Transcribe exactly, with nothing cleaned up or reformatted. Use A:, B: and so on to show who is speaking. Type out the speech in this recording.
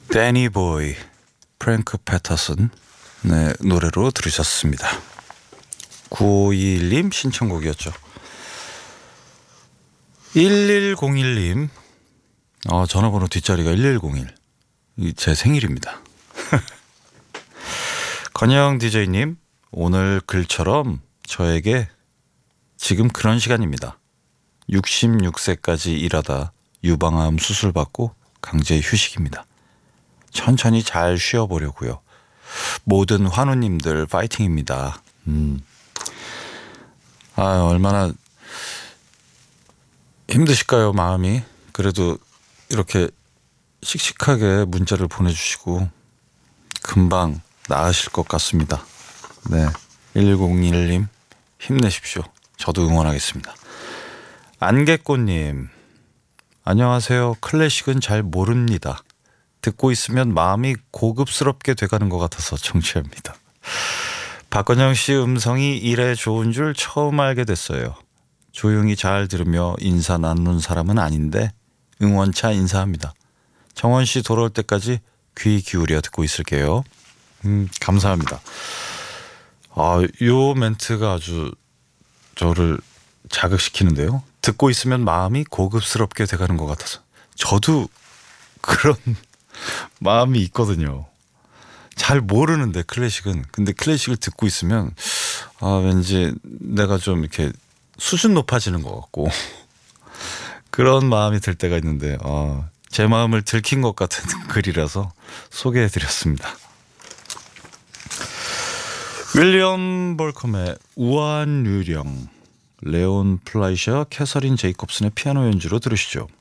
A: 데니 보이, 프랭크 패터슨 네, 노래로 들으셨습니다. 구오이일 님 신청곡이었죠. 일일공일 님 어, 전화번호 뒷자리가 일일공일, 제 생일입니다. 건영 디제이님, 오늘 글처럼 저에게 지금 그런 시간입니다. 육십육 세까지 일하다 유방암 수술받고 강제 휴식입니다. 천천히 잘 쉬어보려고요. 모든 환우님들 파이팅입니다. 음. 아, 얼마나 힘드실까요, 마음이. 그래도 이렇게 씩씩하게 문자를 보내주시고 금방 나으실 것 같습니다. 네, 일일공일 님 힘내십시오. 저도 응원하겠습니다. 안개꽃님, 안녕하세요. 클래식은 잘 모릅니다. 듣고 있으면 마음이 고급스럽게 돼가는 것 같아서 청취합니다. 박건영 씨 음성이 이래 좋은 줄 처음 알게 됐어요. 조용히 잘 들으며 인사 나누는 사람은 아닌데 응원차 인사합니다. 정원 씨 돌아올 때까지 귀 기울여 듣고 있을게요. 음, 감사합니다. 아, 요 멘트가 아주 저를 자극시키는데요. 듣고 있으면 마음이 고급스럽게 돼가는 것 같아서. 저도 그런 마음이 있거든요. 잘 모르는데 클래식은. 근데 클래식을 듣고 있으면 아, 왠지 내가 좀 이렇게 수준 높아지는 것 같고 그런 마음이 들 때가 있는데 아, 제 마음을 들킨 것 같은 글이라서 소개해드렸습니다. 윌리엄 볼컴의 우아한 유령, 레온 플라이셔, 캐서린 제이콥슨의 피아노 연주로 들으시죠.